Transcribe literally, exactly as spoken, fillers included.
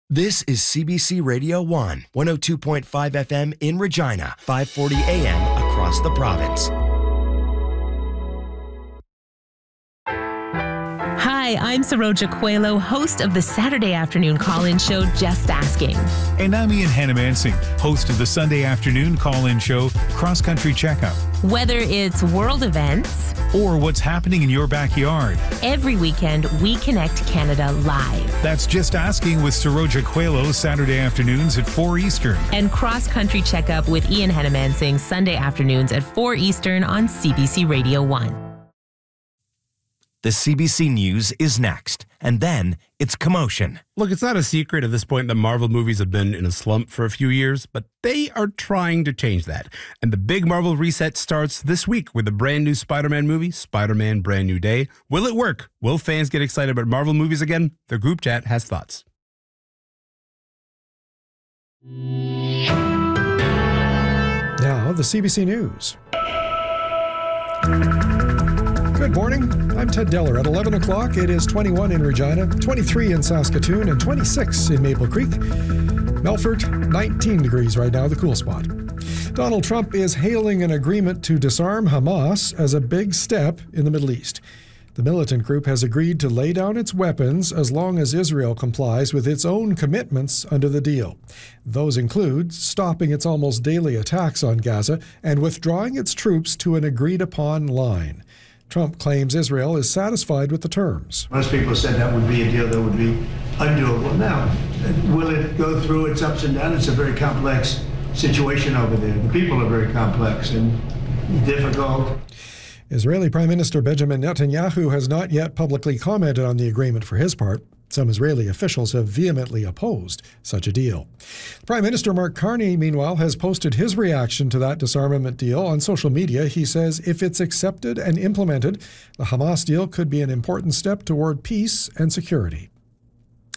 This is C B C Radio one, one oh two point five F M in Regina, five forty A M across the province. Hi, I'm Saroja Coelho, host of the Saturday afternoon call-in show, Just Asking. And I'm Ian Hannamansing, host of the Sunday afternoon call-in show, Cross Country Checkup. Whether it's world events or what's happening in your backyard, every weekend we connect Canada live. That's Just Asking with Saroja Coelho, Saturday afternoons at four Eastern. And Cross Country Checkup with Ian Hannamansing, Sunday afternoons at four Eastern on C B C Radio one. The C B C News is next, and then it's commotion. Look, it's not a secret at this point that Marvel movies have been in a slump for a few years, but they are trying to change that. And the big Marvel reset starts this week with the brand new Spider-Man movie, Spider-Man Brand New Day. Will it work? Will fans get excited about Marvel movies again? The group chat has thoughts. Now, the C B C News. Good morning. I'm Ted Deller. At eleven o'clock, it is twenty-one in Regina, twenty-three in Saskatoon, and twenty-six in Maple Creek. Melfort, nineteen degrees right now, the cool spot. Donald Trump is hailing an agreement to disarm Hamas as a big step in the Middle East. The militant group has agreed to lay down its weapons as long as Israel complies with its own commitments under the deal. Those include stopping its almost daily attacks on Gaza and withdrawing its troops to an agreed-upon line. Trump claims Israel is satisfied with the terms. Most people said that would be a deal that would be undoable. Now, will it go through its ups and downs? It's a very complex situation over there. The people are very complex and difficult. Israeli Prime Minister Benjamin Netanyahu has not yet publicly commented on the agreement for his part. Some Israeli officials have vehemently opposed such a deal. Prime Minister Mark Carney, meanwhile, has posted his reaction to that disarmament deal on social media. He says if it's accepted and implemented, the Hamas deal could be an important step toward peace and security.